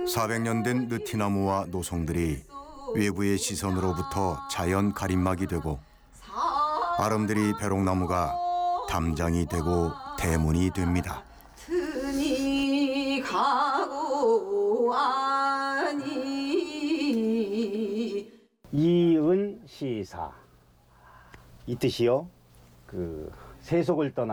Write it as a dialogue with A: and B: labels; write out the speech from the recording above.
A: 400년 된 느티나무와 노송들이 외부의 시선으로부터 자연 가림막이 되고 아름드리 벼롱나무가 담장이 되고 대문이 됩니다.
B: 튼이 가고 아니
C: 이은시사 이 뜻이요. 세속을 떠나